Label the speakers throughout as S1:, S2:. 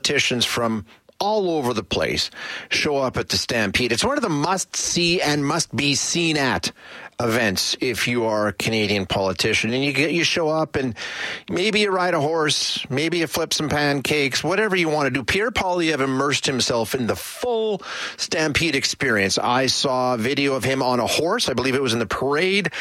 S1: politicians from all over the place show up at the Stampede. It's one of the must-see and must-be-seen-at events if you are a Canadian politician. And you show up and maybe you ride a horse, maybe you flip some pancakes, whatever you want to do. Pierre Poilievre immersed himself in the full Stampede experience. I saw a video of him on a horse. I believe it was in the parade.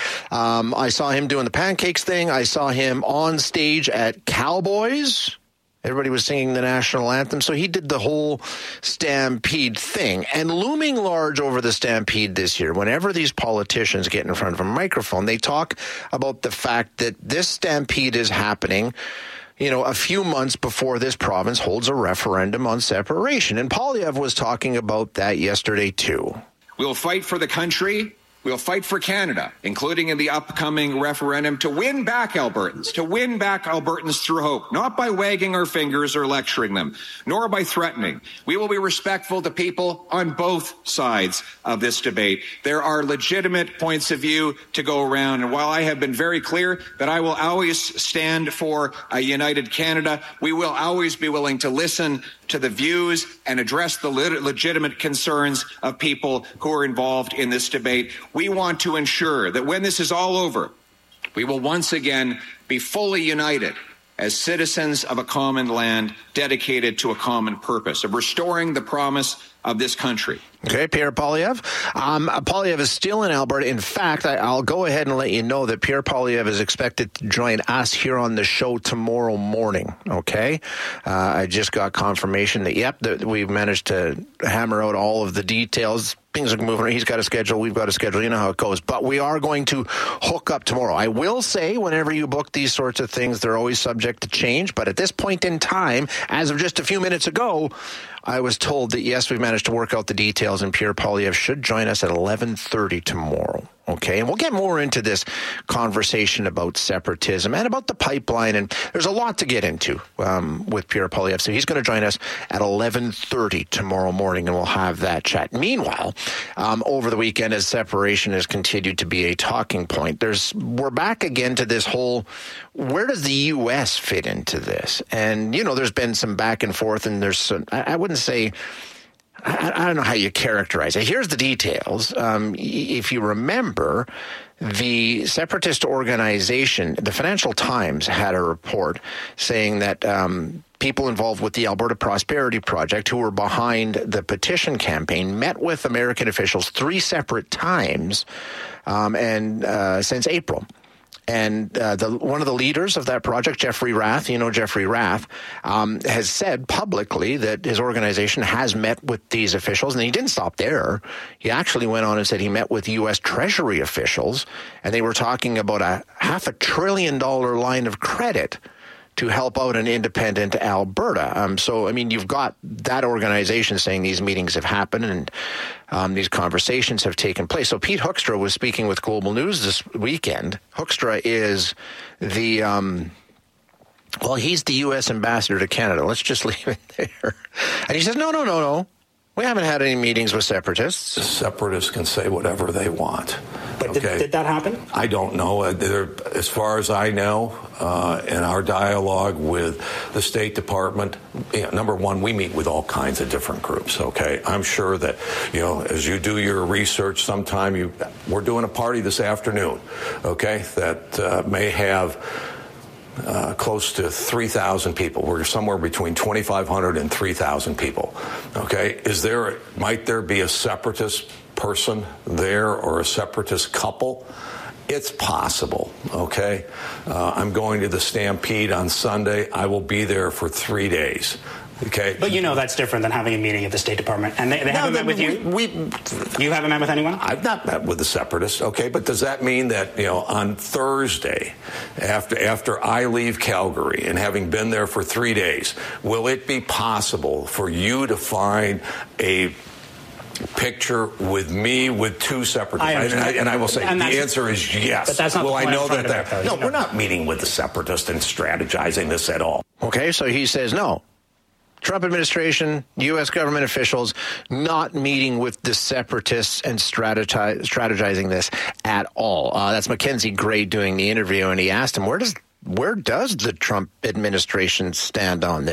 S1: I saw him doing the pancakes thing. I saw him on stage at Cowboys. Everybody was singing the national anthem. So he did the whole Stampede thing. And looming large over the Stampede this year, whenever these politicians get in front of a microphone, they talk about the fact that this Stampede is happening, a few months before this province holds a referendum on separation. And Poilievre was talking about that yesterday, too.
S2: We'll fight for the country. We'll fight for Canada, including in the upcoming referendum, to win back Albertans through hope, not by wagging our fingers or lecturing them, nor by threatening. We will be respectful to people on both sides of this debate. There are legitimate points of view to go around, and while I have been very clear that I will always stand for a united Canada, we will always be willing to listen to the views and address the legitimate concerns of people who are involved in this debate. We want to ensure that when this is all over, we will once again be fully united as citizens of a common land dedicated to a common purpose, of restoring the promise of this country.
S1: Okay, Pierre Poilievre. Poilievre is still in Alberta. In fact, I'll go ahead and let you know that Pierre Poilievre is expected to join us here on the show tomorrow morning, okay? I just got confirmation that we've managed to hammer out all of the details. Things are moving. He's got a schedule. We've got a schedule. You know how it goes. But we are going to hook up tomorrow. I will say, whenever you book these sorts of things, they're always subject to change. But at this point in time, as of just a few minutes ago, I was told that, yes, we've managed to work out the details, and Pierre Poilievre should join us at 11:30 tomorrow. Okay, and we'll get more into this conversation about separatism and about the pipeline, and there's a lot to get into with Pierre Poilievre. So he's going to join us at 11:30 tomorrow morning, and we'll have that chat. Meanwhile, over the weekend, as separation has continued to be a talking point, we're back again to this whole, where does the U.S. fit into this? And, there's been some back and forth, and there's some, I wouldn't say, I don't know how you characterize it. Here's the details. If you remember, the separatist organization, the Financial Times, had a report saying that people involved with the Alberta Prosperity Project, who were behind the petition campaign, met with American officials 3 separate times since April. And one of the leaders of that project, Jeffrey Rath, Jeffrey Rath, has said publicly that his organization has met with these officials. And he didn't stop there. He actually went on and said he met with U.S. Treasury officials, and they were talking about a $500 billion line of credit to help out an independent Alberta. You've got that organization saying these meetings have happened and these conversations have taken place. So Pete Hoekstra was speaking with Global News this weekend. Hoekstra is he's the U.S. ambassador to Canada. Let's just leave it there. And he says, no. We haven't had any meetings with separatists.
S3: The separatists can say whatever they want.
S4: But did that happen?
S3: I don't know. As far as I know, in our dialogue with the State Department, number one, we meet with all kinds of different groups, okay? I'm sure that, as you do your research sometime, we're doing a party this afternoon, okay, that may have close to 3,000 people. We're somewhere between 2,500 and 3,000 people. Okay, might there be a separatist person there or a separatist couple? It's possible. Okay, I'm going to the Stampede on Sunday. I will be there for 3 days. Okay.
S4: But that's different than having a meeting at the State Department. And they haven't met with you? You haven't met with anyone?
S3: I've not met with the separatists, okay. But does that mean that, on Thursday, after I leave Calgary and having been there for 3 days, will it be possible for you to find a picture with me with 2 separatists? And I will say the answer is yes.
S4: But that's not
S3: well,
S4: the point
S3: I know
S4: I'm
S3: that.
S4: About,
S3: no, we're not meeting with the separatists and strategizing this at all.
S1: Okay, so he says no. Trump administration, U.S. government officials not meeting with the separatists and strategizing this at all. That's Mackenzie Gray doing the interview, and he asked him, where does the Trump administration stand on this?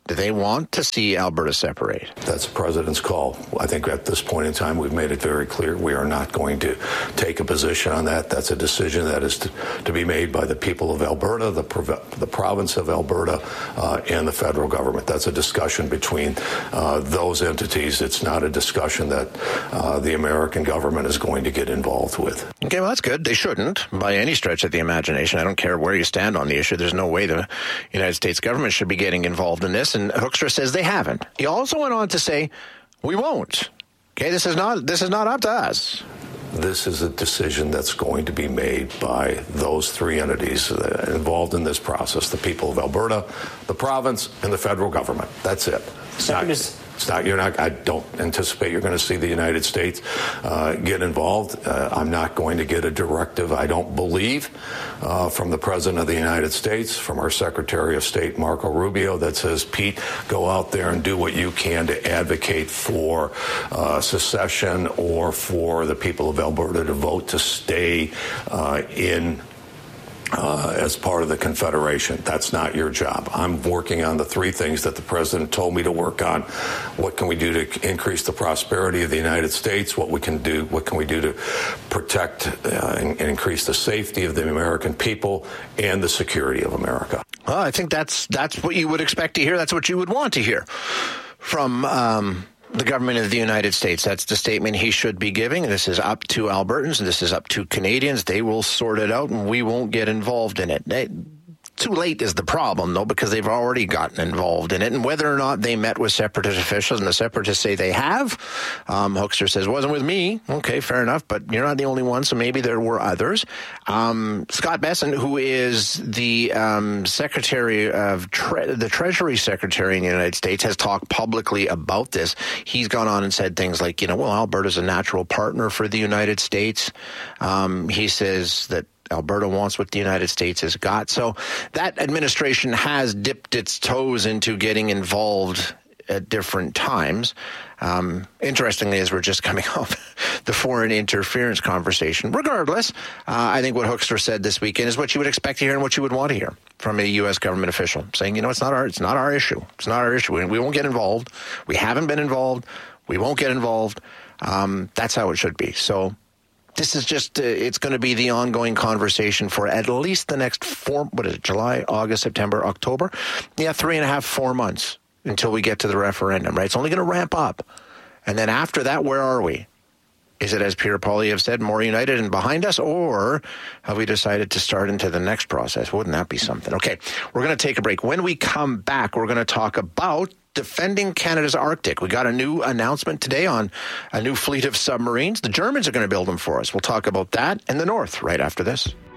S1: Do they want to see Alberta separate?
S3: That's the president's call. I think at this point in time, we've made it very clear we are not going to take a position on that. That's a decision that is to be made by the people of Alberta, the province of Alberta, and the federal government. That's a discussion between those entities. It's not a discussion that the American government is going to get involved with.
S1: Okay, well, that's good. They shouldn't, by any stretch of the imagination. I don't care where you stand on the issue. There's no way the United States government should be getting involved in this. And Hoekstra says they haven't. He also went on to say, we won't. Okay, this is not up to us.
S3: This is a decision that's going to be made by those three entities involved in this process, the people of Alberta, the province, and the federal government. That's it. I don't anticipate you're going to see the United States get involved. I'm not going to get a directive, I don't believe, from the President of the United States, from our Secretary of State, Marco Rubio, that says, Pete, go out there and do what you can to advocate for secession or for the people of Alberta to vote to stay as part of the Confederation. That's not your job. I'm working on the three things that the president told me to work on. What can we do to increase the prosperity of the United States? What can we do to protect and increase the safety of the American people and the security of America?
S1: Well, I think that's what you would expect to hear. That's what you would want to hear from the government of the United States. That's the statement he should be giving. This is up to Albertans, and this is up to Canadians. They will sort it out, and we won't get involved in it. Too late is the problem, though, because they've already gotten involved in it. And whether or not they met with separatist officials, and the separatists say they have, Hoekstra says, wasn't with me. Okay, fair enough, but you're not the only one, so maybe there were others. Scott Bessent, who is the Secretary of the Treasury Secretary in the United States, has talked publicly about this. He's gone on and said things like, Alberta's a natural partner for the United States. He says that Alberta wants what the United States has got. So that administration has dipped its toes into getting involved at different times. Interestingly, as we're just coming off the foreign interference conversation, regardless, I think what Hoekstra said this weekend is what you would expect to hear and what you would want to hear from a U.S. government official, saying, it's not our issue. It's not our issue. We won't get involved. We haven't been involved. We won't get involved. That's how it should be. So this is just, it's going to be the ongoing conversation for at least the next July, August, September, October? 4 months until we get to the referendum, right? It's only going to ramp up. And then after that, where are we? Is it, as Pierre Poilievre said, more united and behind us, or have we decided to start into the next process? Wouldn't that be something? Okay, we're going to take a break. When we come back, we're going to talk about defending Canada's Arctic. We got a new announcement today on a new fleet of submarines. The Germans are going to build them for us. We'll talk about that in the north right after this.